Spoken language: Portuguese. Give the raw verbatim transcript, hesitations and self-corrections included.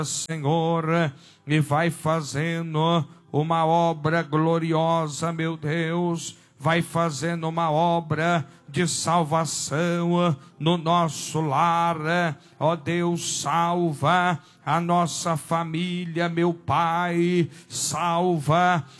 Senhor, e vai fazendo uma obra gloriosa, meu Deus, vai fazendo uma obra de salvação no nosso lar. Ó Deus, salva a nossa família, meu Pai, salva